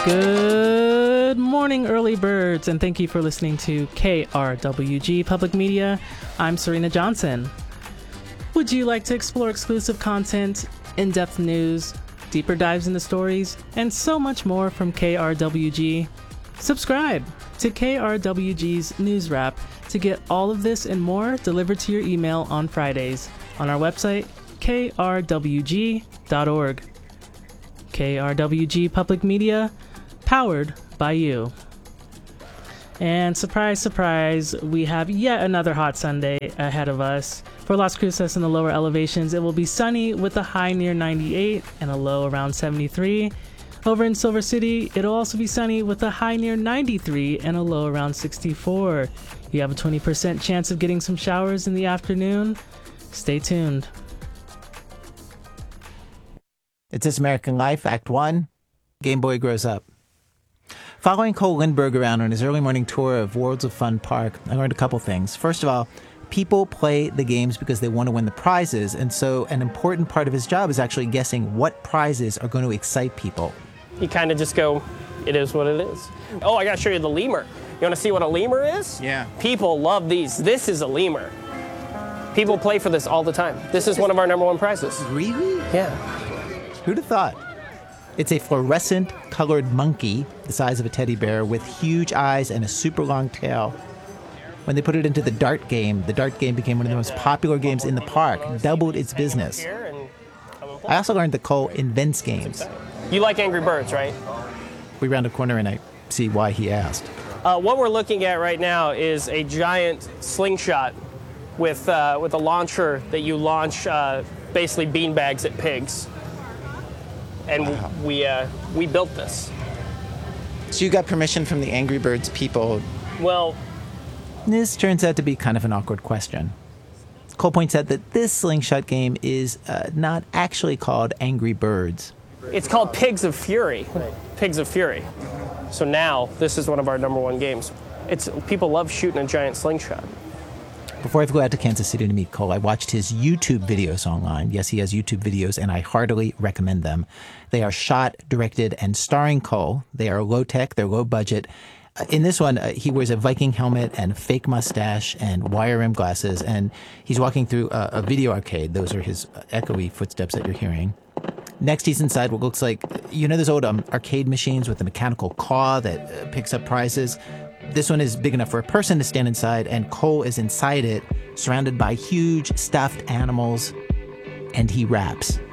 Good morning, early birds, and thank you for listening to KRWG Public Media. I'm Serena Johnson. Would you like to explore exclusive content, in-depth news, deeper dives into stories, and so much more from KRWG? Subscribe to KRWG's News Wrap to get all of this and more delivered to your email on Fridays on our website, krwg.org. KRWG Public Media, powered by you. And surprise, surprise, we have yet another hot Sunday ahead of us. For Las Cruces in the lower elevations, it will be sunny with a high near 98 and a low around 73. Over in Silver City, it'll also be sunny with a high near 93 and a low around 64. You have a 20% chance of getting some showers in the afternoon. Stay tuned. It's This American Life, Act 1, Game Boy Grows Up. Following Cole Lindbergh around on his early morning tour of Worlds of Fun Park, I learned a couple things. First of all, people play the games because they want to win the prizes, and so an important part of his job is actually guessing what prizes are going to excite people. You kind of just go, it is what it is. Oh, I got to show you the lemur. You want to see what a lemur is? Yeah. People love these. This is a lemur. People play for this all the time. This is one of our number one prizes. Really? Yeah. Who'd have thought? It's a fluorescent colored monkey the size of a teddy bear with huge eyes and a super long tail. When they put it into the dart game became one of the most popular games in the park, doubled its business. I also learned that Cole invents games. You like Angry Birds, right? We round a corner and I see why he asked. What we're looking at right now is a giant slingshot with a launcher that you launch basically beanbags at pigs. And wow. we built this. So you got permission from the Angry Birds people? Well, this turns out to be kind of an awkward question. Cole points out that this slingshot game is not actually called Angry Birds. It's called Pigs of Fury. Pigs of Fury. So now this is one of our number one games. People love shooting a giant slingshot. Before I flew out to Kansas City to meet Cole, I watched his YouTube videos online. Yes, he has YouTube videos, and I heartily recommend them. They are shot, directed, and starring Cole. They are low-tech, they're low-budget. In this one, he wears a Viking helmet and a fake mustache and wire rim glasses, and he's walking through a video arcade. Those are his echoey footsteps that you're hearing. Next, he's inside what looks like, those old arcade machines with the mechanical claw that picks up prizes. This one is big enough for a person to stand inside, and Cole is inside it, surrounded by huge stuffed animals, and he raps.